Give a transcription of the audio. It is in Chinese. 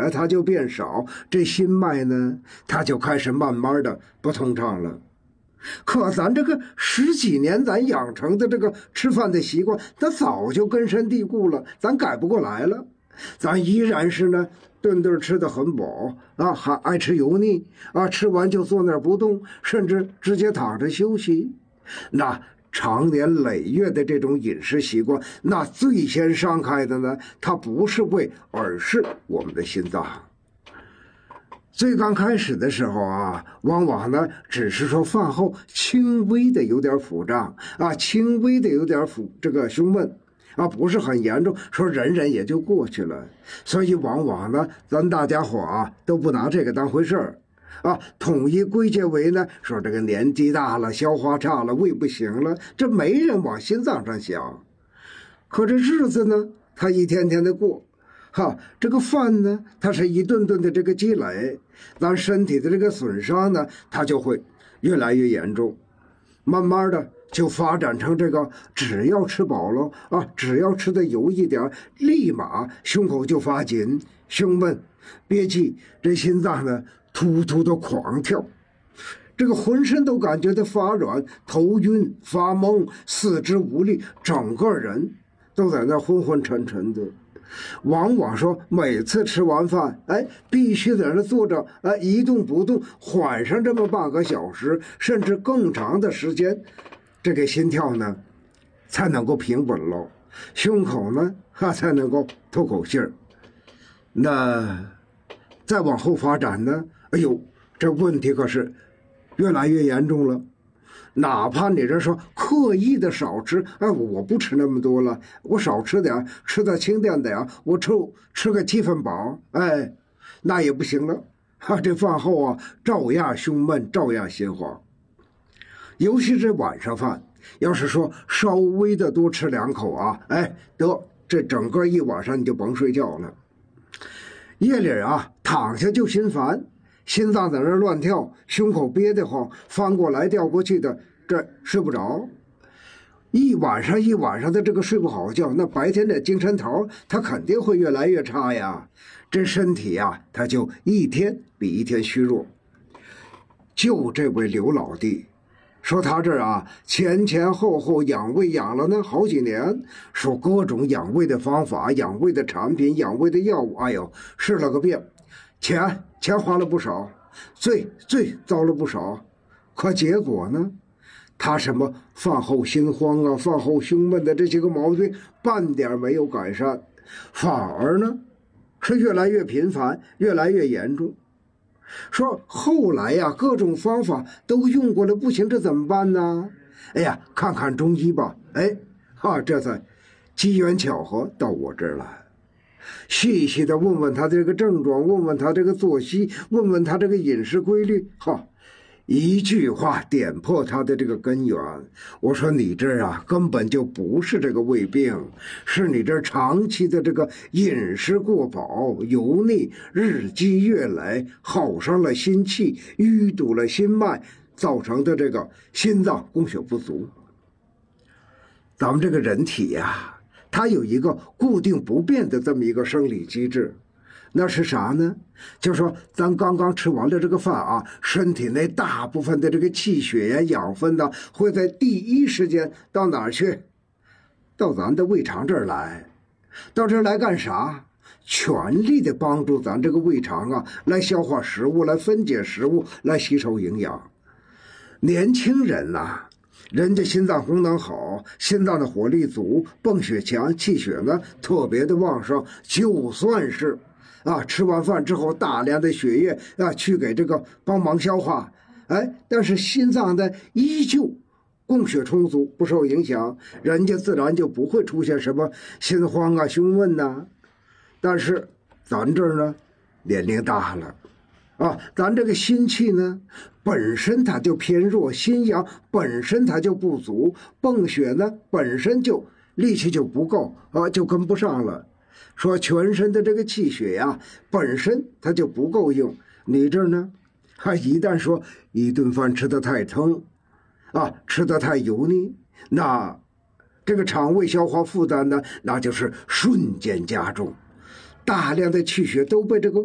它就变少，这心脉呢，它就开始慢慢的不通畅了。可咱这个十几年咱养成的这个吃饭的习惯，它早就根深蒂固了，咱改不过来了。咱依然是呢，顿顿吃得很饱啊，还爱吃油腻啊，吃完就坐那儿不动，甚至直接躺着休息。那长年累月的这种饮食习惯，那最先伤害的呢，它不是胃，而是我们的心脏。最刚开始的时候啊，往往呢只是说饭后轻微的有点腹胀啊，轻微的有点这个胸闷啊，不是很严重，说忍忍也就过去了。所以往往呢，咱大家伙啊都不拿这个当回事儿啊，统一归结为呢说这个年纪大了，消化差了，胃不行了，这没人往心脏上想。可这日子呢，它一天天的过。这个饭呢，它是一顿顿的这个积累，咱身体的这个损伤呢，它就会越来越严重，慢慢的就发展成这个只要吃饱了啊，只要吃的油一点，立马胸口就发紧，胸闷，憋气，这心脏呢突突的狂跳，这个浑身都感觉到发软，头晕发懵，四肢无力，整个人都在那昏昏沉沉的。往往说每次吃完饭，必须在那坐着，一动不动，缓上这么半个小时，甚至更长的时间，这个心跳呢，才能够平稳喽，胸口呢，才能够透口气儿。那再往后发展呢，哎呦，这问题可是越来越严重了。哪怕你这说刻意的少吃，我不吃那么多了，我少吃点，吃点轻点的呀，我吃个7分饱，那也不行了。这饭后啊，照样胸闷，照样心慌。尤其是晚上饭，要是说稍微的多吃2口啊，得这整个一晚上你就甭睡觉了。夜里啊，躺下就心烦。心脏在那乱跳，胸口憋得慌，翻过来调过去的，这睡不着，一晚上的这个睡不好觉，那白天的精神头它肯定会越来越差呀，这身体呀，它就一天比一天虚弱。就这位刘老弟说，他这儿啊前后养胃养了那好几年，说各种养胃的方法、养胃的产品、养胃的药物，试了个遍，钱花了不少，罪遭了不少，可结果呢，他什么饭后心慌啊、饭后胸闷的这些个毛病半点没有改善，反而呢是越来越频繁，越来越严重。说后来呀，各种方法都用过了，不行，这怎么办呢？看看中医吧。这才机缘巧合到我这儿来。细细的问问他这个症状，问问他这个作息，问问他这个饮食规律，一句话点破他的这个根源。我说你这啊根本就不是这个胃病，是你这长期的这个饮食过饱、油腻，日积月累，耗伤了心气，淤堵了心脉，造成的这个心脏供血不足。咱们这个人体呀，它有一个固定不变的这么一个生理机制，那是啥呢？就是说咱刚刚吃完了这个饭啊，身体内大部分的这个气血呀、养分呢，会在第一时间到哪儿去？到咱的胃肠这儿来。到这儿来干啥？全力的帮助咱这个胃肠啊，来消化食物，来分解食物，来吸收营养。年轻人呐，人家心脏功能好，心脏的火力足，泵血强，气血呢特别的旺盛，就算是吃完饭之后大量的血液去给这个帮忙消化，但是心脏呢依旧供血充足，不受影响，人家自然就不会出现什么心慌啊、胸闷呐。但是咱这儿呢，年龄大了咱这个心气呢本身它就偏弱，心阳本身它就不足，泵血呢本身就力气就不够就跟不上了。说全身的这个气血呀，本身它就不够用，你这儿呢一旦说一顿饭吃得太撑吃得太油腻，那这个肠胃消化负担呢，那就是瞬间加重，大量的气血都被这个